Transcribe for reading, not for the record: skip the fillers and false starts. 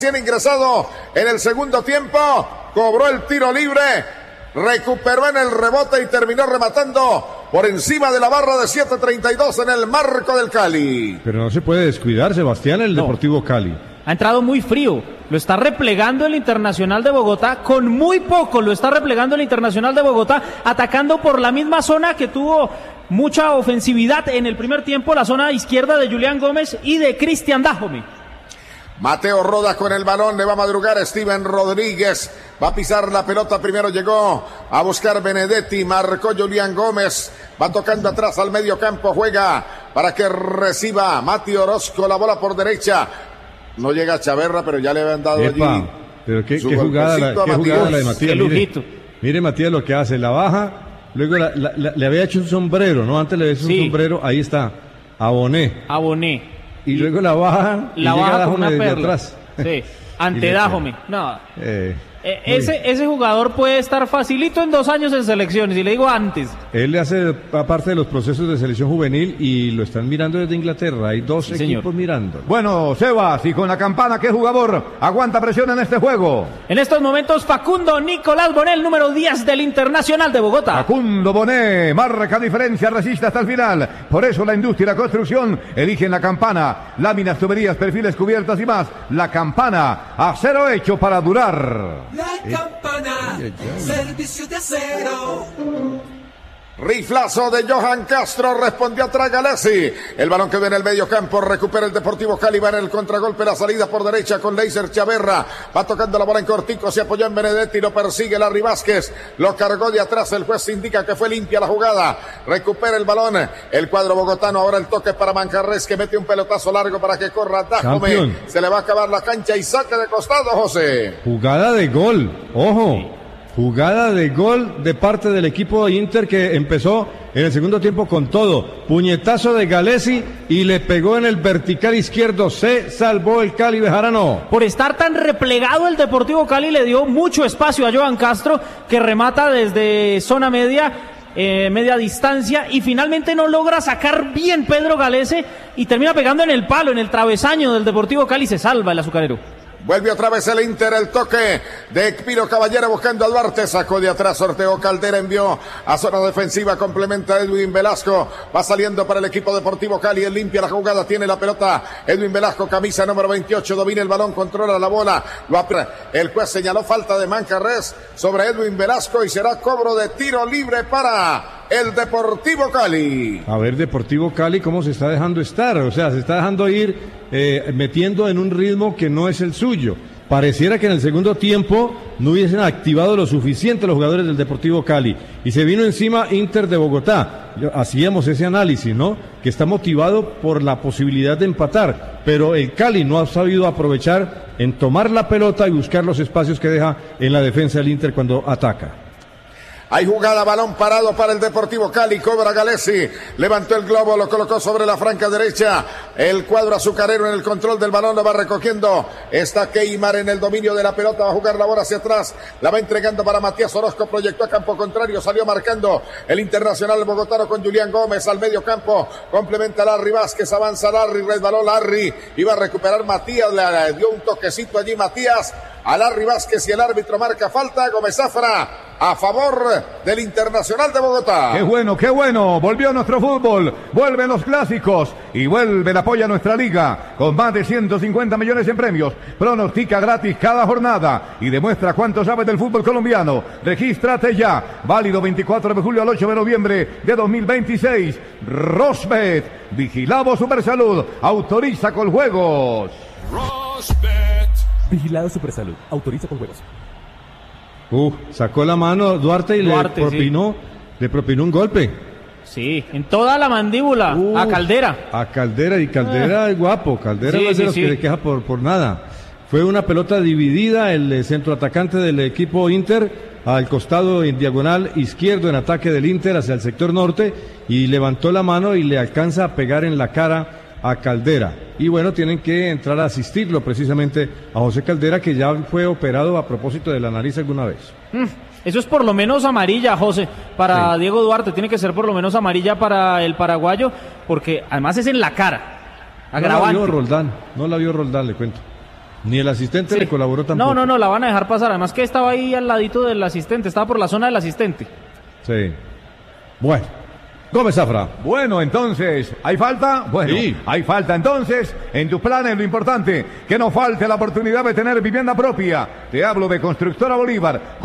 ingresado en el segundo tiempo, cobró el tiro libre, recuperó en el rebote y terminó rematando por encima de la barra de 7.32 en el marco del Cali. Pero no se puede descuidar, Sebastián, el Deportivo Cali. Ha entrado muy frío, lo está replegando el Internacional de Bogotá, con muy poco lo está replegando el Internacional de Bogotá, atacando por la misma zona que tuvo mucha ofensividad en el primer tiempo, la zona izquierda de Julián Gómez y de Cristian Dajome. Mateo Roda con el balón, le va a madrugar Steven Rodríguez, va a pisar la pelota, primero llegó a buscar Benedetti, marcó Julián Gómez, va tocando atrás al medio campo, juega para que reciba Mati Orozco, la bola por derecha, no llega Chaverra, pero ya le habían dado allí. Pero qué jugada la de Matías, mire Matías lo que hace, la baja, luego le había hecho un sombrero, ¿no? Antes le había hecho un sombrero, ahí está, Aboné. Y luego la baja y llega Dajome desde atrás. Sí, ante Dajome. No. Ese jugador puede estar facilito en 2 años en selecciones, y le digo antes. Él le hace parte de los procesos de selección juvenil y lo están mirando desde Inglaterra. Hay 2 equipos mirando. Bueno, Sebas, y con la campana, ¿qué jugador aguanta presión en este juego? En estos momentos, Facundo Nicolás Bonet, el número 10 del Internacional de Bogotá. Facundo Bonet, marca diferencia, resiste hasta el final. Por eso la industria y la construcción eligen la campana. Láminas, tuberías, perfiles, cubiertas y más. La campana, acero hecho para durar. La campana, servicio de acero. Riflazo de Johan Castro, respondió atrás Galesi. El balón quedó en el medio campo, recupera el Deportivo Cali, va en el contragolpe, la salida por derecha con Leiser Chaverra. Va tocando la bola en cortico, se apoyó en Benedetti, lo persigue Larry Vázquez, lo cargó de atrás, el juez indica que fue limpia la jugada. Recupera el balón, el cuadro bogotano, ahora el toque para Manjarres, que mete un pelotazo largo para que corra Dajome. Se le va a acabar la cancha y saque de costado, José. Jugada de gol, ojo. Jugada de gol de parte del equipo de Inter, que empezó en el segundo tiempo con todo. Puñetazo de Galesi y le pegó en el vertical izquierdo. Se salvó el Cali Bejarano. Por estar tan replegado, el Deportivo Cali le dio mucho espacio a Johan Castro, que remata desde zona media, media distancia, y finalmente no logra sacar bien Pedro Galese y termina pegando en el palo, en el travesaño del Deportivo Cali. Se salva el azucarero. Vuelve otra vez el Inter, el toque de Piro Caballero buscando a Duarte, sacó de atrás, sorteó Caldera, envió a zona defensiva, complementa Edwin Velasco, va saliendo para el equipo Deportivo Cali, él limpia la jugada, tiene la pelota, Edwin Velasco, camisa número 28, domina el balón, controla la bola, el juez señaló falta de Manjarres sobre Edwin Velasco y será cobro de tiro libre para el Deportivo Cali. A ver, Deportivo Cali, cómo se está dejando estar, o sea, se está dejando ir metiendo en un ritmo que no es el suyo. Pareciera que en el segundo tiempo no hubiesen activado lo suficiente los jugadores del Deportivo Cali y se vino encima Inter de Bogotá. Hacíamos ese análisis, ¿no? Que está motivado por la posibilidad de empatar, pero el Cali no ha sabido aprovechar en tomar la pelota y buscar los espacios que deja en la defensa del Inter cuando ataca. Hay jugada, balón parado para el Deportivo Cali, cobra Galesi, levantó el globo, lo colocó sobre la franca derecha, el cuadro azucarero en el control del balón, lo va recogiendo, está Keimar en el dominio de la pelota, va a jugar la bola hacia atrás, la va entregando para Matías Orozco, proyectó a campo contrario, salió marcando el Internacional bogotano con Julián Gómez al medio campo, complementa Larry Vázquez, avanza Larry, resbaló Larry, iba a recuperar Matías, le dio un toquecito allí Matías a Larry Vázquez y el árbitro marca falta. Gómez Zafra a favor del Internacional de Bogotá. Qué bueno, volvió nuestro fútbol, vuelven los clásicos y vuelve el apoyo a nuestra liga con más de 150 millones en premios. Pronostica gratis cada jornada y demuestra cuánto sabes del fútbol colombiano. Regístrate ya, válido 24 de julio al 8 de noviembre de 2026. Rosbet, vigilado Supersalud, autoriza con juegos. Rosbet, vigilado Supersalud, autoriza con juegos. Sacó la mano Duarte y le propinó un golpe. Sí, en toda la mandíbula, a Caldera. A Caldera, y Caldera es guapo, Caldera no es de los que le queja por nada. Fue una pelota dividida, el centroatacante del equipo Inter, al costado en diagonal izquierdo en ataque del Inter hacia el sector norte, y levantó la mano y le alcanza a pegar en la cara a Caldera. Y bueno, tienen que entrar a asistirlo precisamente a José Caldera, que ya fue operado a propósito de la nariz alguna vez. Eso es por lo menos amarilla, José, para Diego Duarte. Tiene que ser por lo menos amarilla para el paraguayo, porque además es en la cara. Agravante. No la vio Roldán, le cuento. Ni el asistente le colaboró tampoco. No, la van a dejar pasar. Además que estaba ahí al ladito del asistente, estaba por la zona del asistente. Sí. Bueno. Gómez Zafra. Bueno, entonces, ¿hay falta? Bueno, sí. Hay falta. Entonces, en tus planes lo importante, que no falte la oportunidad de tener vivienda propia. Te hablo de Constructora Bolívar.